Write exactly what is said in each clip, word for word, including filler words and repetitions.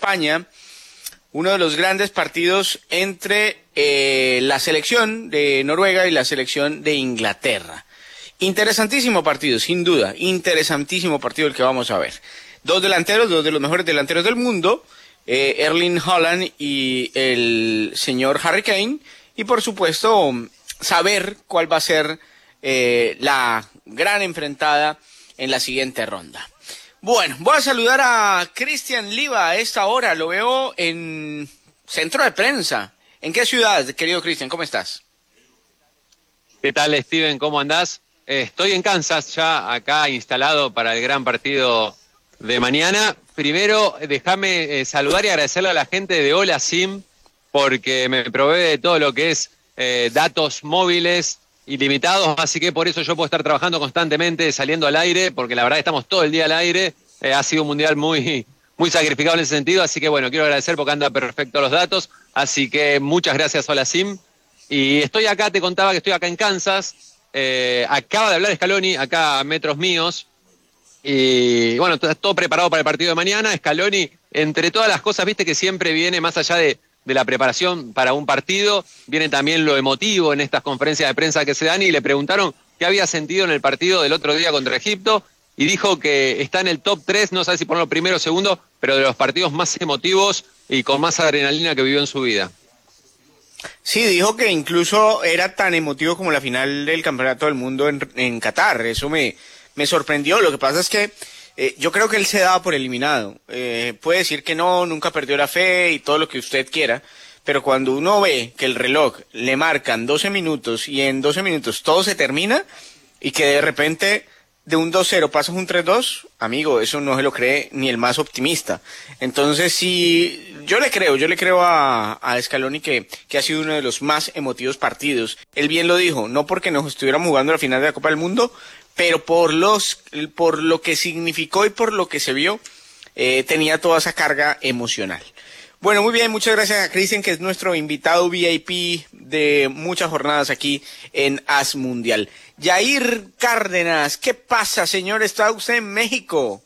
España, uno de los grandes partidos entre eh, la selección de Noruega y la selección de Inglaterra. Interesantísimo partido, sin duda, interesantísimo partido el que vamos a ver. Dos delanteros, dos de los mejores delanteros del mundo, eh, Erling Haaland y el señor Harry Kane, y por supuesto saber cuál va a ser eh, la gran enfrentada en la siguiente ronda. Bueno, voy a saludar a Cristian Liva a esta hora, lo veo en Centro de Prensa. ¿En qué ciudad, querido Cristian? ¿Cómo estás? ¿Qué tal, Steven? ¿Cómo andás? Eh, estoy en Kansas, ya acá instalado para el gran partido de mañana. Primero, déjame eh, saludar y agradecerle a la gente de Hola SIM, porque me provee de todo lo que es eh, datos móviles ilimitados, así que por eso yo puedo estar trabajando constantemente, saliendo al aire, porque la verdad estamos todo el día al aire. Eh, ha sido un mundial muy, muy sacrificado en ese sentido, así que bueno, quiero agradecer porque anda perfecto los datos, así que muchas gracias Hola SIM. Y estoy acá, te contaba que estoy acá en Kansas, eh, acaba de hablar Scaloni, acá a metros míos, y bueno, está todo preparado para el partido de mañana. Scaloni, entre todas las cosas, viste que siempre viene más allá de de la preparación para un partido, viene también lo emotivo en estas conferencias de prensa que se dan, y le preguntaron qué había sentido en el partido del otro día contra Egipto, y dijo que está en el top tres, no sabe si ponerlo primero o segundo, pero de los partidos más emotivos y con más adrenalina que vivió en su vida. Sí, dijo que incluso era tan emotivo como la final del Campeonato del Mundo en, en Qatar. Eso me, me sorprendió. Lo que pasa es que Eh, yo creo que él se daba por eliminado. Eh, puede decir que no, nunca perdió la fe y todo lo que usted quiera, pero cuando uno ve que el reloj le marcan doce minutos y en doce minutos todo se termina y que de repente de un dos cero pasas un tres dos, amigo, eso no se lo cree ni el más optimista. Entonces sí, yo le creo, yo le creo a, a Scaloni que, que ha sido uno de los más emotivos partidos. Él bien lo dijo, no porque nos estuviéramos jugando la final de la Copa del Mundo, pero por los por lo que significó y por lo que se vio, eh, tenía toda esa carga emocional. Bueno, muy bien, muchas gracias a Cristian, que es nuestro invitado V I P de muchas jornadas aquí en As Mundial. Yair Cárdenas, ¿qué pasa, señor? ¿Está usted en México?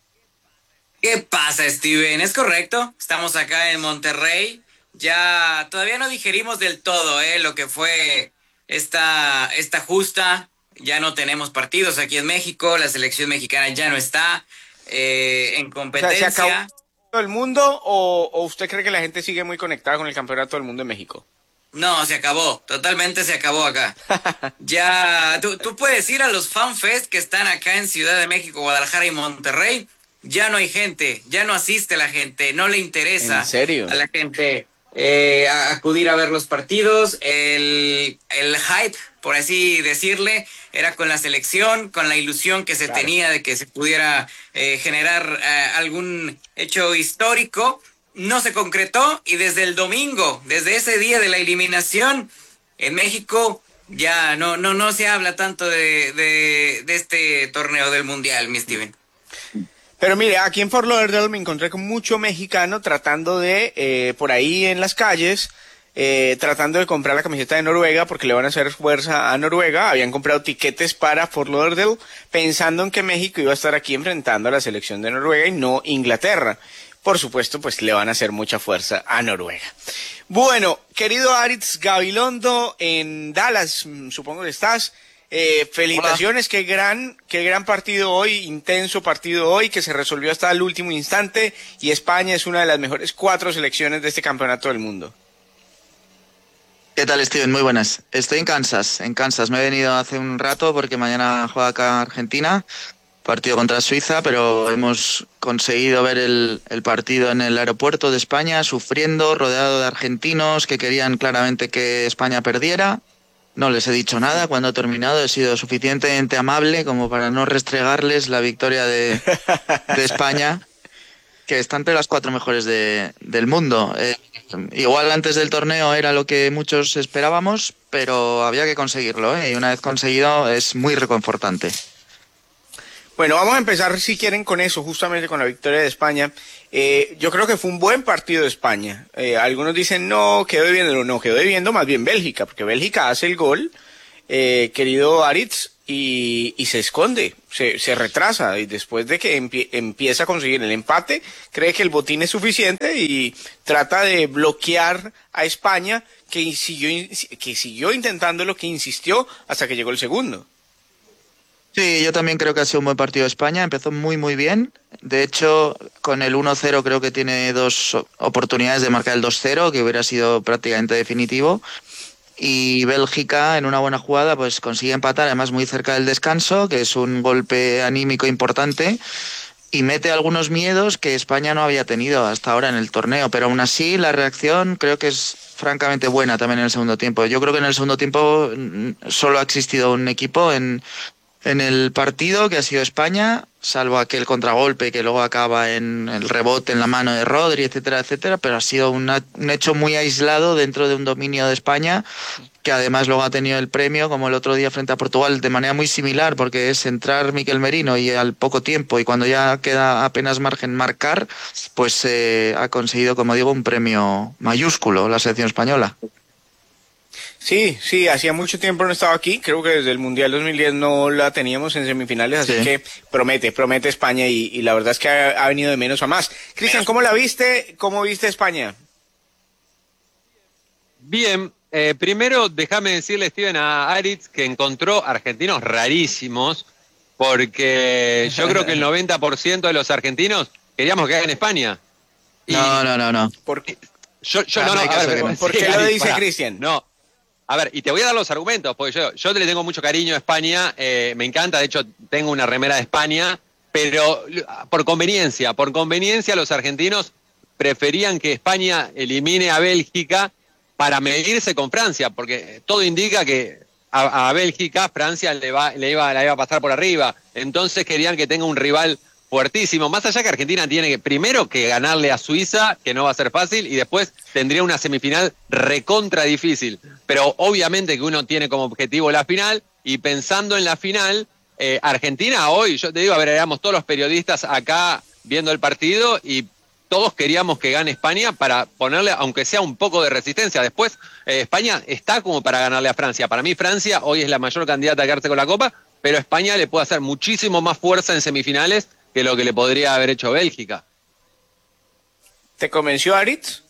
¿Qué pasa, Steven? Es correcto, estamos acá en Monterrey. Ya todavía no digerimos del todo eh, lo que fue esta, esta justa. Ya no tenemos partidos aquí en México, la selección mexicana ya no está eh, en competencia. O sea, ¿se acabó todo el mundo o, o usted cree que la gente sigue muy conectada con el Campeonato del Mundo en México? No, se acabó, totalmente se acabó acá. Ya, tú, tú puedes ir a los FanFest que están acá en Ciudad de México, Guadalajara y Monterrey. Ya no hay gente, ya no asiste la gente, no le interesa. ¿En serio? A la gente eh, a acudir a ver los partidos. El, el hype, por así decirle, era con la selección, con la ilusión que se claro. tenía de que se pudiera eh, generar eh, algún hecho histórico. No se concretó, y desde el domingo, desde ese día de la eliminación, en México ya no no no se habla tanto de, de, de este torneo del Mundial, mi Steven. Pero mire, aquí en Fort Lauderdale me encontré con mucho mexicano tratando de, eh, por ahí en las calles, eh, tratando de comprar la camiseta de Noruega porque le van a hacer fuerza a Noruega. Habían comprado tiquetes para Fort Lauderdale pensando en que México iba a estar aquí enfrentando a la selección de Noruega y no Inglaterra. Por supuesto, pues le van a hacer mucha fuerza a Noruega. Bueno, querido Aritz Gabilondo en Dallas, supongo que estás. Eh, felicitaciones, Hola. qué gran, qué gran partido hoy, intenso partido hoy, que se resolvió hasta el último instante, y España es una de las mejores cuatro selecciones de este campeonato del mundo. ¿Qué tal, Steven? Muy buenas. Estoy en Kansas, en Kansas. Me he venido hace un rato porque mañana juega acá Argentina, partido contra Suiza, pero hemos conseguido ver el, el partido en el aeropuerto de España, sufriendo, rodeado de argentinos que querían claramente que España perdiera. No les he dicho nada cuando he terminado, he sido suficientemente amable como para no restregarles la victoria de, de España, que está entre las cuatro mejores de, del mundo. Eh, igual antes del torneo era lo que muchos esperábamos, pero había que conseguirlo, ¿eh? Y una vez conseguido es muy reconfortante. Bueno, vamos a empezar, si quieren, con eso, justamente con la victoria de España. Eh, yo creo que fue un buen partido de España. Eh, algunos dicen, no, quedó debiendo, no, quedó debiendo más bien Bélgica, porque Bélgica hace el gol, eh, querido Aritz, y, y se esconde, se, se retrasa y después de que empie- empieza a conseguir el empate, cree que el botín es suficiente y trata de bloquear a España que siguió, in- que siguió intentando lo que insistió hasta que llegó el segundo. Sí, yo también creo que ha sido un buen partido de España. Empezó muy, muy bien. De hecho, con el uno cero creo que tiene dos o- oportunidades de marcar el dos cero, que hubiera sido prácticamente definitivo. Y Bélgica, en una buena jugada, pues consigue empatar, además muy cerca del descanso, que es un golpe anímico importante, y mete algunos miedos que España no había tenido hasta ahora en el torneo. Pero aún así, la reacción creo que es francamente buena también en el segundo tiempo. Yo creo que en el segundo tiempo mm, solo ha existido un equipo en en el partido, que ha sido España, salvo aquel contragolpe que luego acaba en el rebote en la mano de Rodri, etcétera, etcétera, pero ha sido una- un hecho muy aislado dentro de un dominio de España, que además luego ha tenido el premio, como el otro día frente a Portugal, de manera muy similar, porque es entrar Miquel Merino y al poco tiempo, y cuando ya queda apenas margen marcar, pues eh, ha conseguido, como digo, un premio mayúsculo la selección española. Sí, sí, hacía mucho tiempo no estaba aquí, creo que desde el Mundial dos mil diez no la teníamos en semifinales, así Sí. que promete, promete España y, y la verdad es que ha, ha venido de menos a más. Cristian, ¿cómo la viste? ¿Cómo viste España? Bien, eh, primero déjame decirle, Steven, a Aritz que encontró argentinos rarísimos, porque yo creo que el noventa por ciento de los argentinos queríamos que haga en España. Y No, no, no, no. ¿Por, yo, yo Ah, no, no no, hay a caso ver, que pero- no. por sí, qué lo Aritz, dice pará. Cristian? No, a ver, y te voy a dar los argumentos, porque yo, yo le tengo mucho cariño a España, eh, me encanta, de hecho tengo una remera de España, pero por conveniencia, por conveniencia los argentinos preferían que España elimine a Bélgica para medirse con Francia, porque todo indica que a, a Bélgica Francia le va, le iba, la iba a pasar por arriba, entonces querían que tenga un rival fuertísimo, más allá que Argentina tiene que primero que ganarle a Suiza, que no va a ser fácil, y después tendría una semifinal recontra difícil, pero obviamente que uno tiene como objetivo la final, y pensando en la final, eh, Argentina hoy, yo te digo, a ver, éramos todos los periodistas acá viendo el partido y todos queríamos que gane España para ponerle, aunque sea un poco de resistencia. Después, eh, España está como para ganarle a Francia. Para mí, Francia hoy es la mayor candidata a quedarse con la Copa, pero España le puede hacer muchísimo más fuerza en semifinales que lo que le podría haber hecho Bélgica. ¿Te convenció Aritz?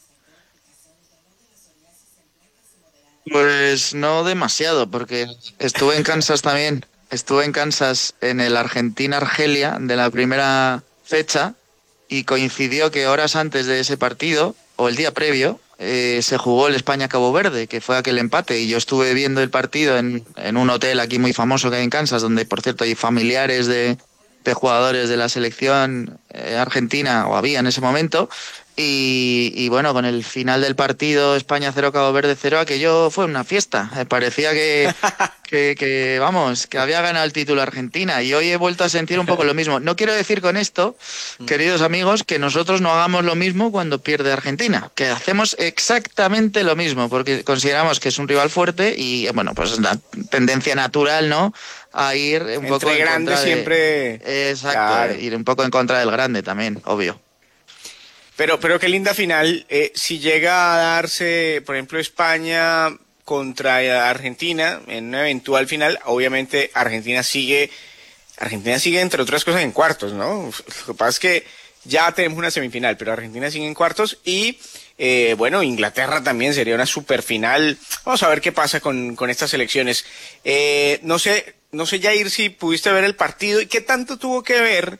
Pues no demasiado, porque estuve en Kansas también. Estuve en Kansas en el Argentina-Argelia de la primera fecha y coincidió que horas antes de ese partido, o el día previo, eh, se jugó el España-Cabo Verde, que fue aquel empate. Y yo estuve viendo el partido en, en un hotel aquí muy famoso que hay en Kansas, donde por cierto hay familiares de, de jugadores de la selección eh, argentina, o había en ese momento. Y, y bueno, con el final del partido España cero, Cabo Verde cero, aquello fue una fiesta. Me parecía que, que, que, vamos, que había ganado el título Argentina, y hoy he vuelto a sentir un poco lo mismo. No quiero decir con esto, queridos amigos, que nosotros no hagamos lo mismo cuando pierde Argentina, que hacemos exactamente lo mismo, porque consideramos que es un rival fuerte y, bueno, pues es la tendencia natural, ¿no?, a ir un Entre poco en grandes contra de... siempre... Exacto, Claro. ir un poco en contra del grande también, obvio. Pero, pero qué linda final. Eh, si llega a darse, por ejemplo, España contra Argentina en una eventual final, obviamente Argentina sigue, Argentina sigue entre otras cosas en cuartos, ¿no? Lo que pasa es que ya tenemos una semifinal, pero Argentina sigue en cuartos y eh, bueno, Inglaterra también sería una super final. Vamos a ver qué pasa con, con estas elecciones. Eh, no sé, no sé, Jair, si pudiste ver el partido y qué tanto tuvo que ver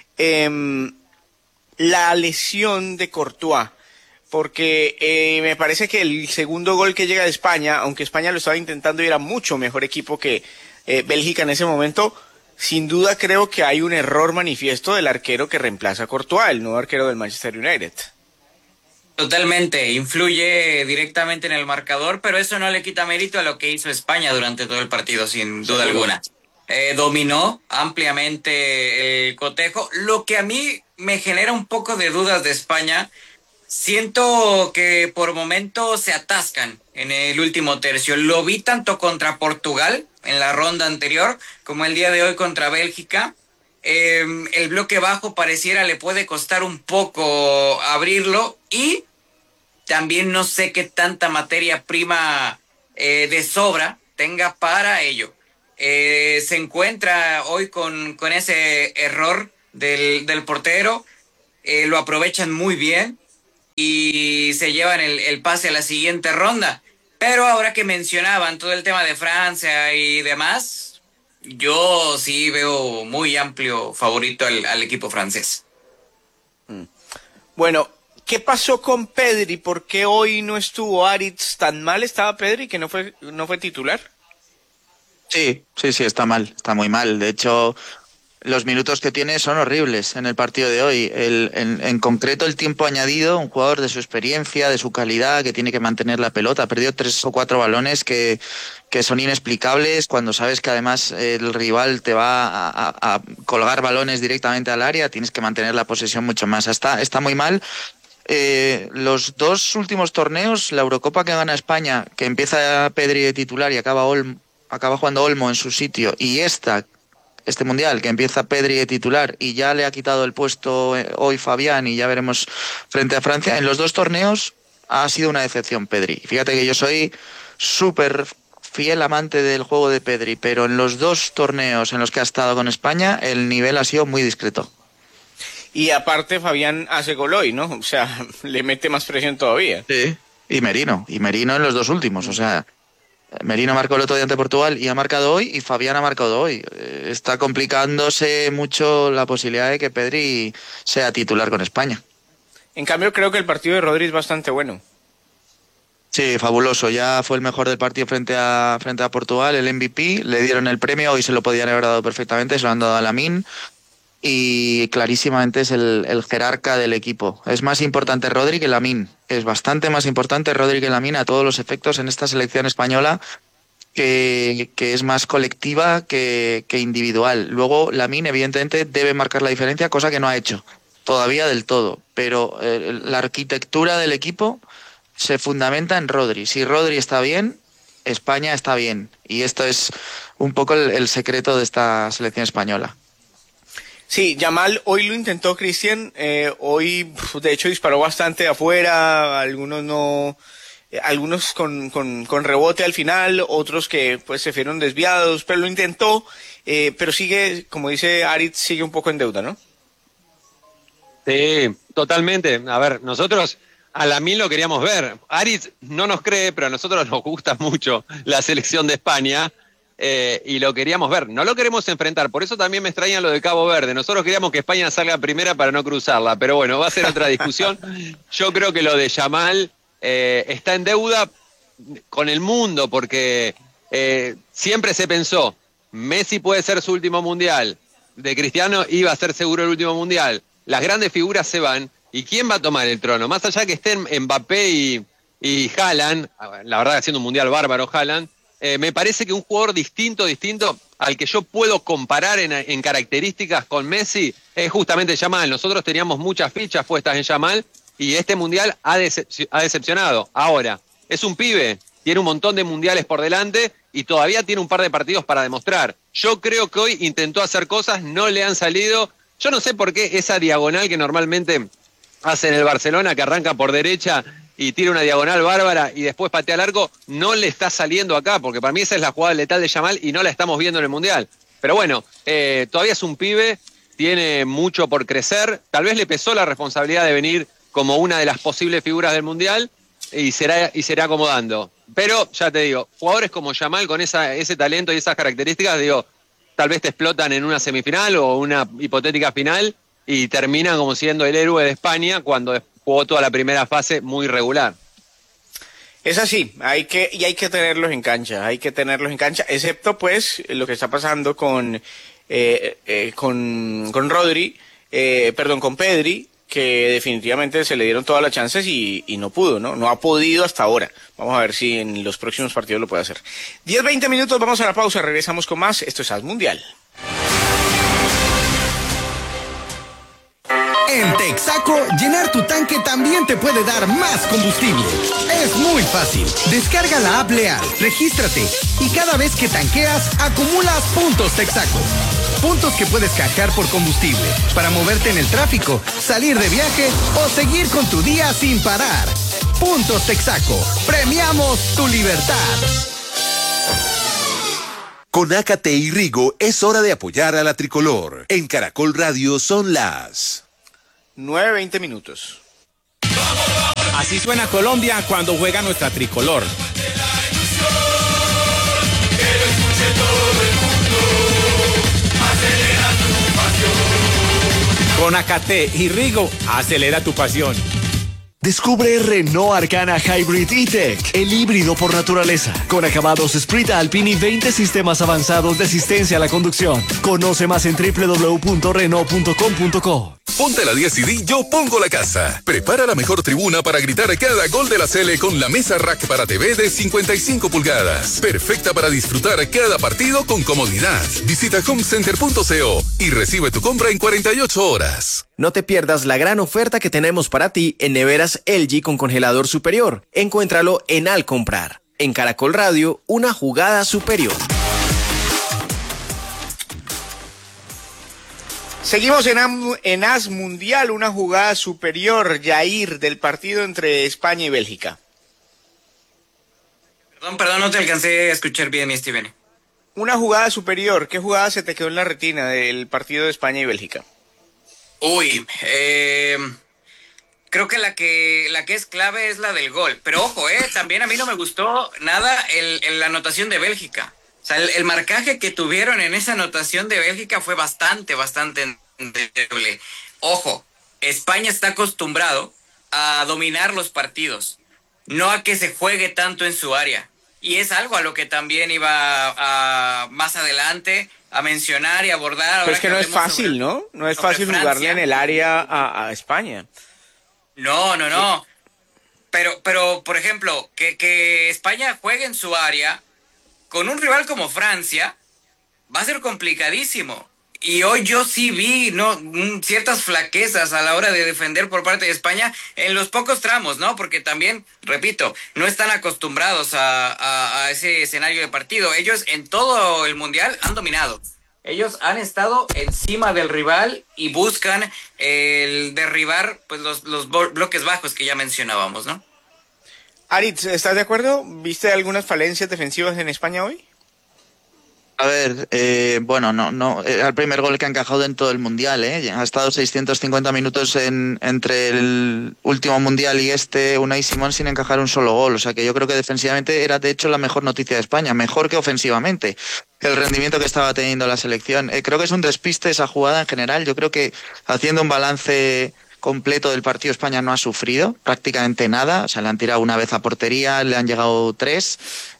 eh, la lesión de Courtois, porque eh, me parece que el segundo gol que llega de España, aunque España lo estaba intentando y era mucho mejor equipo que eh, Bélgica en ese momento, sin duda creo que hay un error manifiesto del arquero que reemplaza a Courtois, el nuevo arquero del Manchester United. Totalmente, influye directamente en el marcador, pero eso no le quita mérito a lo que hizo España durante todo el partido, sin duda alguna. Eh, dominó ampliamente el cotejo. Lo que a mí me genera un poco de dudas de España, siento que por momentos se atascan en el último tercio. Lo vi tanto contra Portugal en la ronda anterior como el día de hoy contra Bélgica. Eh, el bloque bajo pareciera le puede costar un poco abrirlo, y también no sé qué tanta materia prima eh, de sobra tenga para ello. eh, se encuentra hoy con, con ese error del, del portero, eh, lo aprovechan muy bien y se llevan el, el pase a la siguiente ronda. Pero ahora que mencionaban todo el tema de Francia y demás, yo sí veo muy amplio favorito al, al equipo francés. Bueno, ¿qué pasó con Pedri? ¿Por qué hoy no estuvo Aritz? ¿Tan mal estaba Pedri que no fue, no fue titular? Sí, sí, sí, está mal, está muy mal. De hecho, los minutos que tiene son horribles en el partido de hoy. El, en, en concreto, el tiempo añadido, un jugador de su experiencia, de su calidad, que tiene que mantener la pelota. Ha perdido tres o cuatro balones que, que son inexplicables cuando sabes que además el rival te va a, a, a colgar balones directamente al área. Tienes que mantener la posesión mucho más. Está, está muy mal. Eh, los dos últimos torneos, la Eurocopa que gana España, que empieza Pedri de titular y acaba, Olmo, acaba jugando Olmo en su sitio, y esta... este Mundial, que empieza Pedri de titular y ya le ha quitado el puesto hoy Fabián y ya veremos frente a Francia, en los dos torneos ha sido una decepción Pedri. Fíjate que yo soy súper fiel amante del juego de Pedri, pero en los dos torneos en los que ha estado con España el nivel ha sido muy discreto. Y aparte Fabián hace gol hoy, ¿no? O sea, le mete más presión todavía. Sí. Y Merino, y Merino en los dos últimos, o sea... Merino marcó el otro día ante Portugal y ha marcado hoy, y Fabián ha marcado hoy. Está complicándose mucho la posibilidad de que Pedri sea titular con España. En cambio, creo que el partido de Rodri es bastante bueno. Sí, fabuloso. Ya fue el mejor del partido frente a, frente a Portugal, el M V P. Le dieron el premio, hoy se lo podían haber dado perfectamente, se lo han dado a Lamine. Y clarísimamente es el, el jerarca del equipo. Es más importante Rodri que Lamine. Es bastante más importante Rodri que Lamine a todos los efectos en esta selección española, que, que es más colectiva que, que individual. Luego Lamine evidentemente debe marcar la diferencia, cosa que no ha hecho todavía del todo. Pero eh, la arquitectura del equipo se fundamenta en Rodri. Si Rodri está bien, España está bien. Y esto es un poco el, el secreto de esta selección española. Sí, Yamal hoy lo intentó, Cristian, eh, hoy de hecho disparó bastante de afuera, algunos no, eh, algunos con, con, con rebote al final, otros que pues se fueron desviados, pero lo intentó, eh, pero sigue, como dice Aritz, sigue un poco en deuda, ¿no? Sí, totalmente. A ver, nosotros a Lamine lo queríamos ver. Aritz no nos cree, pero a nosotros nos gusta mucho la selección de España. Eh, y lo queríamos ver, no lo queremos enfrentar, por eso también me extraña lo de Cabo Verde. Nosotros queríamos que España salga primera para no cruzarla, pero bueno, va a ser otra discusión. Yo creo que lo de Yamal eh, está en deuda con el mundo, porque eh, siempre se pensó, Messi puede ser su último mundial, de Cristiano iba a ser seguro el último mundial, las grandes figuras se van, ¿y quién va a tomar el trono? Más allá que estén Mbappé y, y Haaland, la verdad haciendo un mundial bárbaro Haaland, Eh, me parece que un jugador distinto, distinto, al que yo puedo comparar en, en características con Messi, es justamente Yamal. Nosotros teníamos muchas fichas puestas en Yamal y este mundial ha, decep ha decepcionado. Ahora, es un pibe, tiene un montón de mundiales por delante y todavía tiene un par de partidos para demostrar. Yo creo que hoy intentó hacer cosas, no le han salido. Yo no sé por qué esa diagonal que normalmente hace en el Barcelona, que arranca por derecha y tira una diagonal bárbara y después patea al arco, no le está saliendo acá, porque para mí esa es la jugada letal de Yamal y no la estamos viendo en el Mundial. Pero bueno, eh, todavía es un pibe, tiene mucho por crecer, tal vez le pesó la responsabilidad de venir como una de las posibles figuras del Mundial y será, y será acomodando. Pero ya te digo, jugadores como Yamal con esa, ese talento y esas características, digo, tal vez te explotan en una semifinal o una hipotética final y terminan como siendo el héroe de España cuando jugó toda la primera fase muy regular. Es así, hay que, y hay que tenerlos en cancha, hay que tenerlos en cancha, excepto pues lo que está pasando con, eh, eh, con, con Rodri, eh, perdón, con Pedri, que definitivamente se le dieron todas las chances y, y no pudo, ¿no? No ha podido hasta ahora. Vamos a ver si en los próximos partidos lo puede hacer. diez, veinte minutos, vamos a la pausa, regresamos con más. Esto es As Mundial. En Texaco, llenar tu tanque también te puede dar más combustible. Es muy fácil. Descarga la app Leal, regístrate y cada vez que tanqueas, acumulas puntos Texaco. Puntos que puedes canjear por combustible, para moverte en el tráfico, salir de viaje o seguir con tu día sin parar. Puntos Texaco. Premiamos tu libertad. Con Ácate y Rigo es hora de apoyar a la tricolor. En Caracol Radio son las nueve veinte minutos. Así suena Colombia cuando juega nuestra tricolor. Con Ácate y Rigo, acelera tu pasión. Descubre Renault Arcana Hybrid E-Tech, el híbrido por naturaleza, con acabados Sprint Alpine y veinte sistemas avanzados de asistencia a la conducción. Conoce más en doble u doble u doble u punto renault punto com punto co. Ponte la diez y di Yo Pongo la Casa. Prepara la mejor tribuna para gritar cada gol de la Sele con la mesa rack para T V de cincuenta y cinco pulgadas. Perfecta para disfrutar cada partido con comodidad. Visita homecenter punto co y recibe tu compra en cuarenta y ocho horas. No te pierdas la gran oferta que tenemos para ti en neveras L G con congelador superior. Encuéntralo en Al Comprar. En Caracol Radio, una jugada superior. Seguimos en, Am en As Mundial, una jugada superior, Jair, del partido entre España y Bélgica. Perdón, perdón, no te alcancé a escuchar bien, mi Steven. Una jugada superior, ¿qué jugada se te quedó en la retina del partido de España y Bélgica? Uy, eh, creo que la que la que es clave es la del gol. Pero ojo, eh, también a mí no me gustó nada el, el, la anotación de Bélgica. O sea, el, el marcaje que tuvieron en esa anotación de Bélgica fue bastante, bastante endeble. Ojo, España está acostumbrado a dominar los partidos, no a que se juegue tanto en su área. Y es algo a lo que también iba a, a más adelante a mencionar y abordar. Pero es que, que no es fácil, sobre, ¿no? No es fácil Francia. Jugarle en el área a, a España. No, no, no. Sí. Pero, pero, por ejemplo, que, que España juegue en su área con un rival como Francia va a ser complicadísimo. Y hoy yo sí vi no ciertas flaquezas a la hora de defender por parte de España en los pocos tramos, ¿no? Porque también, repito, no están acostumbrados a, a, a ese escenario de partido. Ellos en todo el Mundial han dominado. Ellos han estado encima del rival y buscan el derribar pues los, los bloques bajos que ya mencionábamos, ¿no? Aritz, ¿estás de acuerdo? ¿Viste algunas falencias defensivas en España hoy? A ver, eh, bueno, no, no, era el primer gol que ha encajado en todo el Mundial, ¿eh? Ha estado seiscientos cincuenta minutos en, entre el último Mundial y este, Unai Simón sin encajar un solo gol, o sea que yo creo que defensivamente era de hecho la mejor noticia de España, mejor que ofensivamente, el rendimiento que estaba teniendo la selección. Eh, creo que es un despiste esa jugada en general, yo creo que haciendo un balance completo del partido España no ha sufrido prácticamente nada, o sea, le han tirado una vez a portería, le han llegado tres...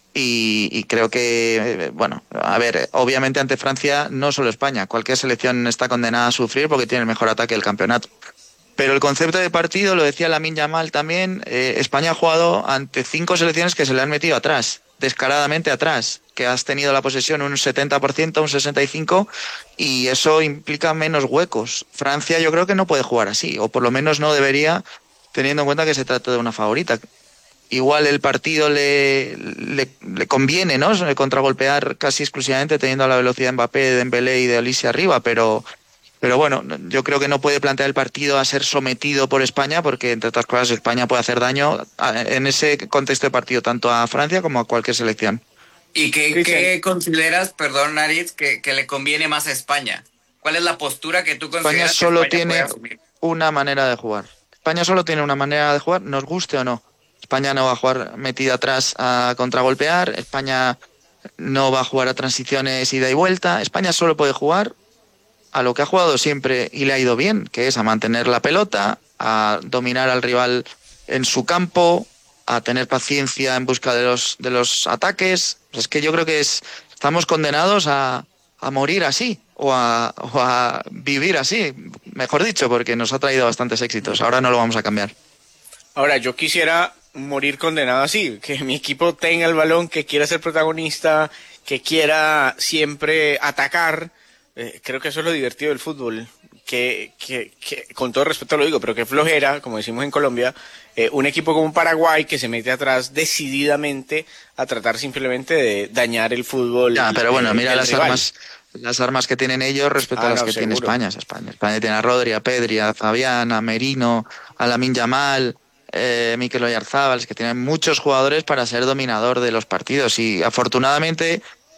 Y, y creo que, bueno, a ver, obviamente ante Francia no solo España, cualquier selección está condenada a sufrir porque tiene el mejor ataque del campeonato. Pero el concepto de partido, lo decía Lamine Yamal también, eh, España ha jugado ante cinco selecciones que se le han metido atrás, descaradamente atrás, que has tenido la posesión un setenta por ciento, un sesenta y cinco por ciento, y eso implica menos huecos. Francia yo creo que no puede jugar así, o por lo menos no debería, teniendo en cuenta que se trata de una favorita. Igual el partido le, le, le conviene, ¿no? Contragolpear casi exclusivamente teniendo la velocidad de Mbappé, de Dembélé y de Olise arriba, pero, pero bueno, yo creo que no puede plantear el partido a ser sometido por España porque, entre otras cosas, España puede hacer daño en ese contexto de partido tanto a Francia como a cualquier selección. ¿Y qué, qué consideras, perdón, Aritz, que, que le conviene más a España? ¿Cuál es la postura que tú consideras España solo que España tiene una manera de jugar. España solo tiene una manera de jugar, nos guste o no. España no va a jugar metida atrás a contragolpear, España no va a jugar a transiciones ida y vuelta, España solo puede jugar a lo que ha jugado siempre y le ha ido bien, que es a mantener la pelota, a dominar al rival en su campo, a tener paciencia en busca de los, de los ataques. Pues es que yo creo que es, estamos condenados a, a morir así o a, o a vivir así, mejor dicho, porque nos ha traído bastantes éxitos, ahora no lo vamos a cambiar. Ahora, yo quisiera morir condenado así, que mi equipo tenga el balón, que quiera ser protagonista, que quiera siempre atacar. Eh, creo que eso es lo divertido del fútbol, que, que, que con todo respeto lo digo, pero que flojera, como decimos en Colombia, eh, un equipo como Paraguay que se mete atrás decididamente a tratar simplemente de dañar el fútbol. Ya, pero bueno, el, mira el las rival. armas, las armas que tienen ellos respecto ah, a las no, que seguro. tiene España. España. España tiene a Rodri, a Pedri, a Fabián, a Merino, a Lamine Yamal, eh, Mikel Oyarzabal, que tienen muchos jugadores para ser dominador de los partidos y afortunadamente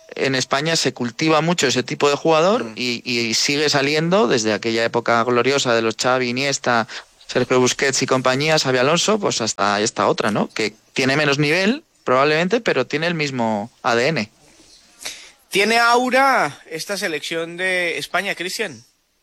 en España se cultiva mucho ese tipo de jugador Mm. y, y sigue saliendo desde aquella época gloriosa de los Xavi, Iniesta, Sergio Busquets y compañía, Xabi Alonso, pues hasta esta otra, ¿no? Que tiene menos nivel, probablemente, pero tiene el mismo A D N. ¿Tiene aura esta selección de España, Cristian?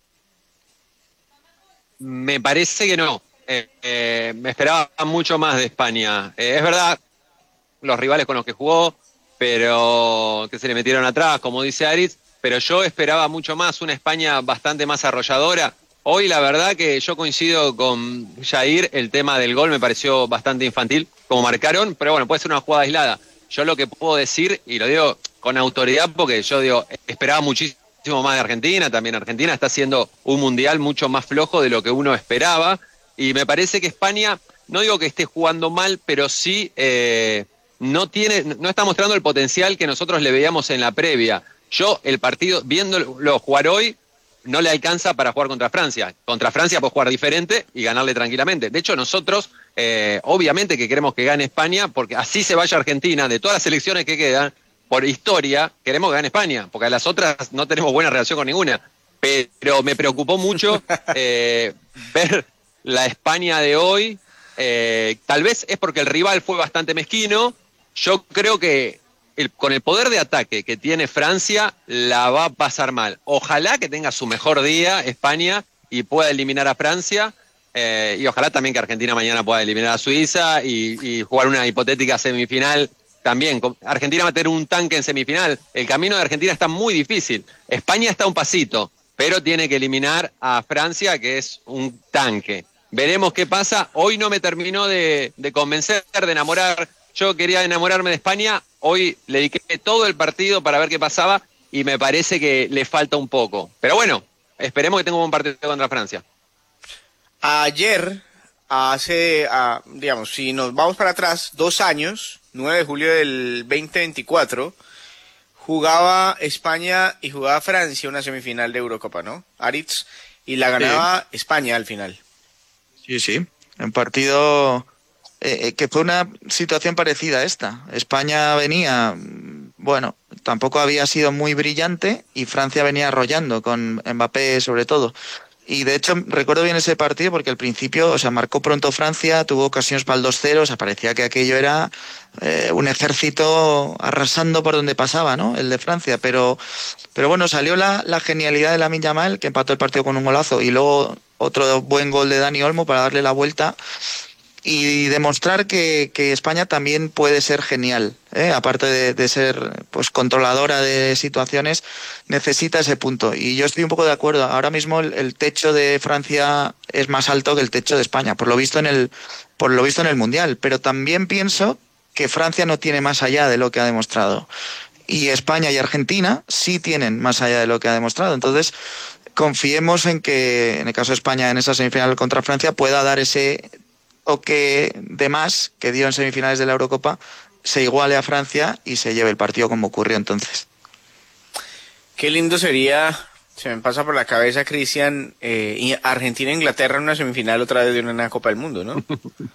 Me parece que no. Eh, eh, me esperaba mucho más de España. Eh, es verdad, los rivales con los que jugó, pero que se le metieron atrás, como dice Aritz, pero yo esperaba mucho más, una España bastante más arrolladora. Hoy la verdad que yo coincido con Jair, el tema del gol me pareció bastante infantil, como marcaron, pero bueno, puede ser una jugada aislada. Yo lo que puedo decir, y lo digo con autoridad, porque yo digo, esperaba muchísimo más de Argentina, también Argentina está haciendo un mundial mucho más flojo de lo que uno esperaba, y me parece que España, no digo que esté jugando mal, pero sí eh, no tiene, no está mostrando el potencial que nosotros le veíamos en la previa. Yo, el partido, viéndolo jugar hoy, no le alcanza para jugar contra Francia. Contra Francia puede jugar diferente y ganarle tranquilamente. De hecho, nosotros, eh, obviamente que queremos que gane España, porque así se vaya Argentina, de todas las selecciones que quedan, por historia, queremos que gane España, porque a las otras no tenemos buena relación con ninguna. Pero me preocupó mucho eh, ver la España de hoy. Eh, tal vez es porque el rival fue bastante mezquino. Yo creo que El, con el poder de ataque que tiene Francia, la va a pasar mal. Ojalá que tenga su mejor día España y pueda eliminar a Francia, eh, y ojalá también que Argentina mañana pueda eliminar a Suiza y, y jugar una hipotética semifinal también. Argentina va a tener un tanque en semifinal. El camino de Argentina está muy difícil. España está a un pasito, pero tiene que eliminar a Francia, que es un tanque. Veremos qué pasa. Hoy no me terminó de, de convencer, de enamorar. Yo quería enamorarme de España. Hoy le dediqué todo el partido para ver qué pasaba y me parece que le falta un poco. Pero bueno, esperemos que tenga un buen partido contra Francia. Ayer, hace, ah, digamos, si nos vamos para atrás, dos años, nueve de julio del veinte veinticuatro, jugaba España y jugaba Francia una semifinal de Eurocopa, ¿no? Aritz, y la ganaba sí. España al final. Sí, sí, un partido... Eh, que fue una situación parecida a esta. España venía, bueno, tampoco había sido muy brillante y Francia venía arrollando con Mbappé sobre todo. Y de hecho recuerdo bien ese partido porque al principio, o sea, marcó pronto Francia, tuvo ocasiones para el dos cero, o sea, parecía que aquello era eh, un ejército arrasando por donde pasaba, ¿no? El de Francia, pero, pero bueno, salió la, la genialidad de Lamine Yamal, que empató el partido con un golazo, y luego otro buen gol de Dani Olmo para darle la vuelta y demostrar que, que España también puede ser genial, ¿eh? Aparte de, de ser pues controladora de situaciones, necesita ese punto. Y yo estoy un poco de acuerdo. Ahora mismo el, el techo de Francia es más alto que el techo de España, por lo visto en el, por lo visto en el Mundial. Pero también pienso que Francia no tiene más allá de lo que ha demostrado. Y España y Argentina sí tienen más allá de lo que ha demostrado. Entonces, confiemos en que, en el caso de España, en esa semifinal contra Francia, pueda dar ese o que de más que dio en semifinales de la Eurocopa se iguale a Francia y se lleve el partido como ocurrió entonces. Qué lindo sería, se me pasa por la cabeza, Cristian, eh, Argentina-Inglaterra en una semifinal otra vez de una Copa del Mundo, ¿no?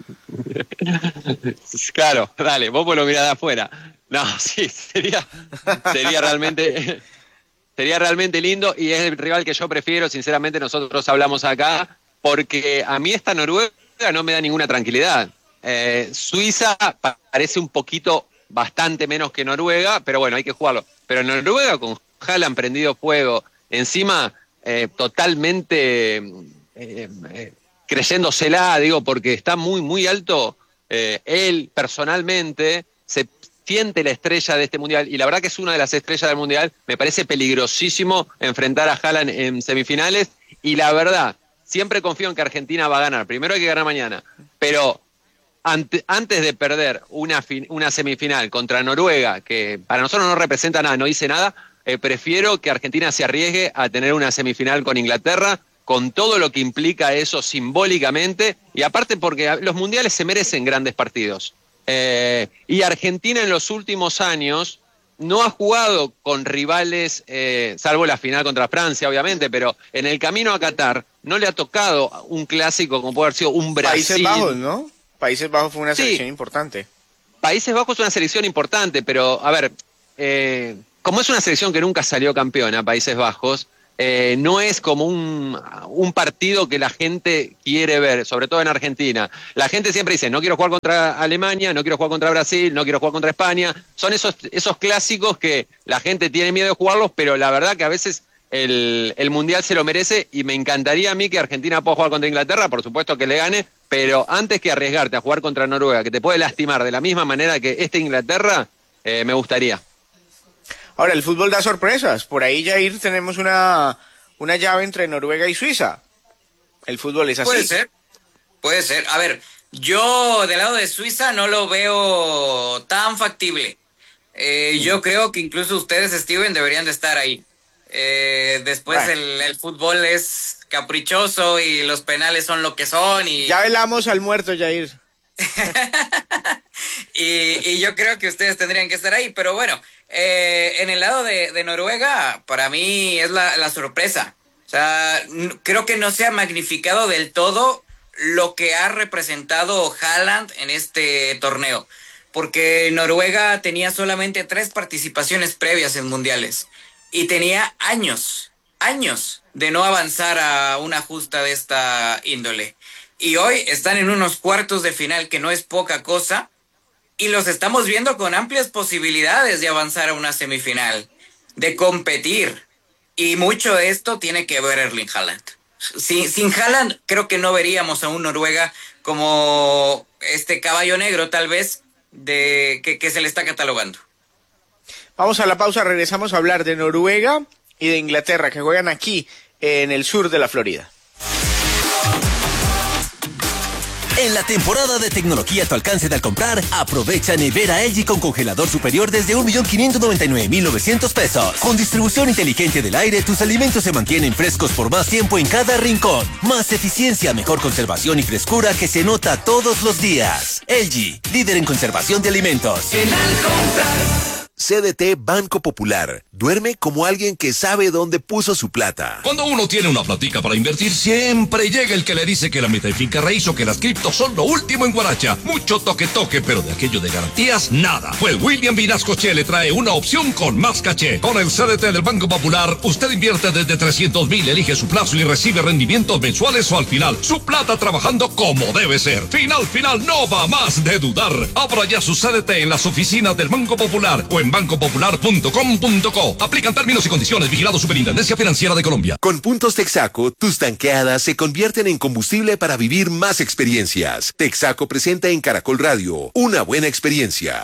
Claro, dale, vos lo mirás de afuera. No, sí, sería, sería realmente... Sería realmente lindo y es el rival que yo prefiero, sinceramente nosotros hablamos acá, porque a mí esta Noruega no me da ninguna tranquilidad. Eh, Suiza parece un poquito bastante menos que Noruega, pero bueno, hay que jugarlo. Pero Noruega con Haaland prendido fuego, encima eh, totalmente eh, eh, creyéndosela, digo, porque está muy, muy alto. Eh, él personalmente se siente la estrella de este mundial y la verdad que es una de las estrellas del mundial. Me parece peligrosísimo enfrentar a Haaland en semifinales y la verdad, siempre confío en que Argentina va a ganar. Primero hay que ganar mañana, pero ante, antes de perder una, fin, una semifinal contra Noruega, que para nosotros no representa nada, no dice nada, eh, prefiero que Argentina se arriesgue a tener una semifinal con Inglaterra, con todo lo que implica eso simbólicamente, y aparte porque los mundiales se merecen grandes partidos. Eh, y Argentina en los últimos años no ha jugado con rivales, eh, salvo la final contra Francia, obviamente, pero en el camino a Qatar no le ha tocado un clásico como puede haber sido un Brasil. Países Bajos, ¿no? Países Bajos fue una selección sí, importante. Países Bajos es una selección importante, pero, a ver, eh, como es una selección que nunca salió campeona, Países Bajos, eh, no es como un, un partido que la gente quiere ver, sobre todo en Argentina. La gente siempre dice, no quiero jugar contra Alemania, no quiero jugar contra Brasil, no quiero jugar contra España. Son esos, esos clásicos que la gente tiene miedo de jugarlos, pero la verdad que a veces el, el Mundial se lo merece y me encantaría a mí que Argentina pueda jugar contra Inglaterra, por supuesto que le gane, pero antes que arriesgarte a jugar contra Noruega, que te puede lastimar de la misma manera que este Inglaterra, eh, me gustaría. Ahora, el fútbol da sorpresas. Por ahí, Jair, tenemos una, una llave entre Noruega y Suiza. El fútbol es así. Puede ser, puede ser. A ver, yo del lado de Suiza no lo veo tan factible. Eh, mm. Yo creo que incluso ustedes, Steven, deberían de estar ahí. Eh, después bueno. el, el fútbol es caprichoso y los penales son lo que son. Y... Ya velamos al muerto, Jair. y, y yo creo que ustedes tendrían que estar ahí, pero bueno, eh, en el lado de, de Noruega, para mí es la, la sorpresa. O sea, n- creo que no se ha magnificado del todo lo que ha representado Haaland en este torneo, porque Noruega tenía solamente tres participaciones previas en mundiales y tenía años, años de no avanzar a una justa de esta índole. Y hoy están en unos cuartos de final, que no es poca cosa, y los estamos viendo con amplias posibilidades de avanzar a una semifinal, de competir. Y mucho de esto tiene que ver Erling Haaland. Sin, sin Haaland creo que no veríamos a un Noruega como este caballo negro, tal vez, de que, que se le está catalogando. Vamos a la pausa, regresamos a hablar de Noruega y de Inglaterra, que juegan aquí en el sur de la Florida. En la temporada de tecnología a tu alcance de al comprar, aprovecha nevera L G con congelador superior desde un millón quinientos noventa y nueve mil novecientos pesos. Con distribución inteligente del aire, tus alimentos se mantienen frescos por más tiempo en cada rincón. Más eficiencia, mejor conservación y frescura que se nota todos los días. L G, líder en conservación de alimentos. En al comprar. C D T Banco Popular. Duerme como alguien que sabe dónde puso su plata. Cuando uno tiene una platica para invertir, siempre llega el que le dice que la meta de finca raíz o que las criptos son lo último en Guaracha. Mucho toque toque, pero de aquello de garantías, nada. Pues William Vinasco Che le trae una opción con más caché. Con el C D T del Banco Popular, usted invierte desde trescientos mil, elige su plazo y recibe rendimientos mensuales o al final. Su plata trabajando como debe ser. Final, final, no va más de dudar. Abra ya su C D T en las oficinas del Banco Popular o en banco popular punto com punto co. Aplican términos y condiciones. Vigilado Superintendencia Financiera de Colombia. Con Puntos Texaco, tus tanqueadas se convierten en combustible para vivir más experiencias. Texaco presenta en Caracol Radio una buena experiencia.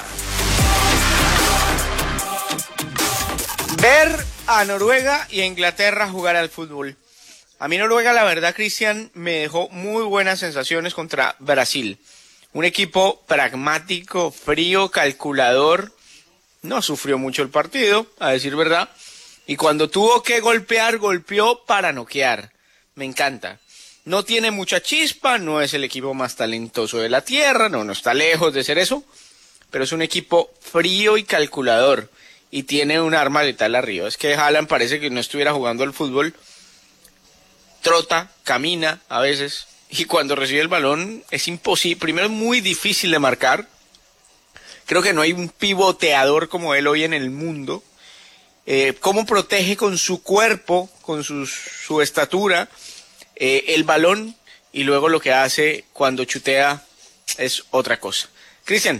Ver a Noruega y a Inglaterra jugar al fútbol. A mí Noruega, la verdad, Cristian, me dejó muy buenas sensaciones contra Brasil. Un equipo pragmático, frío, calculador. No sufrió mucho el partido, a decir verdad. Y cuando tuvo que golpear, golpeó para noquear. Me encanta. No tiene mucha chispa, no es el equipo más talentoso de la tierra, no, no está lejos de ser eso. Pero es un equipo frío y calculador. Y tiene un arma letal arriba. Es que Haaland parece que no estuviera jugando al fútbol. Trota, camina a veces. Y cuando recibe el balón es imposible. Primero es muy difícil de marcar. Creo que no hay un pivoteador como él hoy en el mundo. Eh, cómo protege con su cuerpo, con su, su estatura, eh, el balón, y luego lo que hace cuando chutea es otra cosa. Cristian.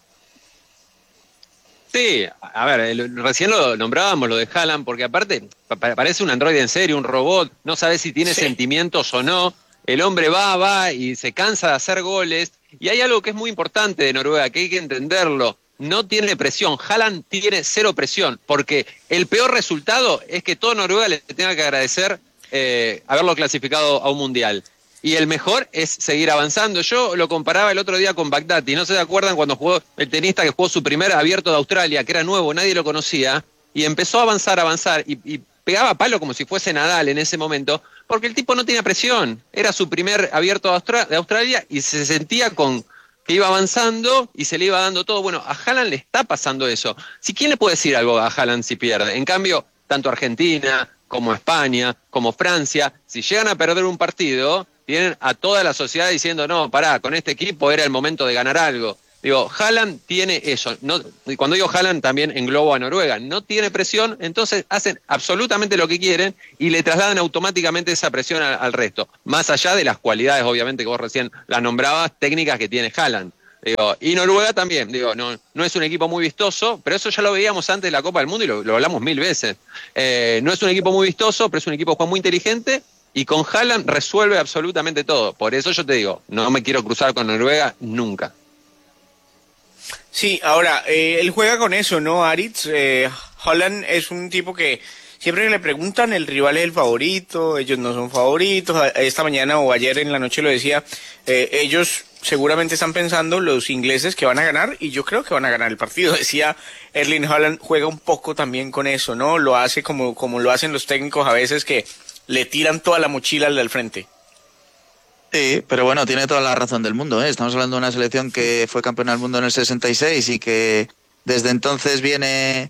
Sí, a ver, el, recién lo nombrábamos, lo de Haaland, porque aparte pa- parece un androide en serio, un robot, no sabes si tiene sí. sentimientos o no. El hombre va, va y se cansa de hacer goles. Y hay algo que es muy importante de Noruega, que hay que entenderlo. No tiene presión. Haaland tiene cero presión, porque el peor resultado es que todo Noruega le tenga que agradecer eh, haberlo clasificado a un mundial. Y el mejor es seguir avanzando. Yo lo comparaba el otro día con Baghdati. ¿No se acuerdan cuando jugó el tenista que jugó su primer abierto de Australia, que era nuevo, nadie lo conocía, y empezó a avanzar, avanzar, y, y pegaba palo como si fuese Nadal en ese momento, porque el tipo no tenía presión. Era su primer abierto de, Austra- de Australia y se sentía con que iba avanzando y se le iba dando todo. Bueno, a Haaland le está pasando eso. Si ¿quién le puede decir algo a Haaland si pierde? En cambio, tanto Argentina como España, como Francia, si llegan a perder un partido, tienen a toda la sociedad diciendo, no, pará, con este equipo era el momento de ganar algo. Digo, Haaland tiene eso. No, y cuando digo Haaland también englobo a Noruega. No tiene presión, entonces hacen absolutamente lo que quieren y le trasladan automáticamente esa presión a, al resto. Más allá de las cualidades, obviamente, que vos recién las nombrabas, técnicas que tiene Haaland. Digo, y Noruega también, digo, no, no es un equipo muy vistoso, pero eso ya lo veíamos antes de la Copa del Mundo y lo, lo hablamos mil veces. Eh, no es un equipo muy vistoso, pero es un equipo que juega muy inteligente y con Haaland resuelve absolutamente todo. Por eso yo te digo, no me quiero cruzar con Noruega nunca. Sí, ahora, eh, él juega con eso, ¿no, Aritz? Eh, Haaland es un tipo que siempre que le preguntan, el rival es el favorito, ellos no son favoritos. Esta mañana o ayer en la noche lo decía, eh, ellos seguramente están pensando, los ingleses, que van a ganar, y yo creo que van a ganar el partido. Decía Erling Haaland, juega un poco también con eso, ¿no? Lo hace como, como lo hacen los técnicos a veces, que le tiran toda la mochila al del frente. Sí, pero bueno, tiene toda la razón del mundo, ¿eh? Estamos hablando de una selección que fue campeona del mundo en el sesenta y seis y que desde entonces viene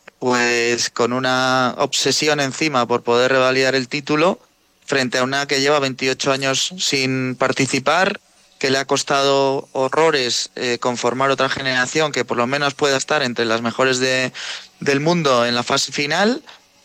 pues con una obsesión encima por poder revalidar el título frente a una que lleva veintiocho años sin participar, que le ha costado horrores eh, conformar otra generación que por lo menos pueda estar entre las mejores de, del mundo en la fase final.